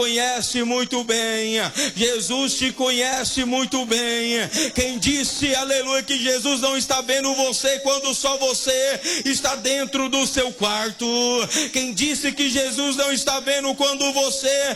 conhece muito bem, Jesus te conhece muito bem. Quem disse, aleluia, que Jesus não está vendo você quando só você está dentro do seu quarto? Quem disse que Jesus não está vendo quando você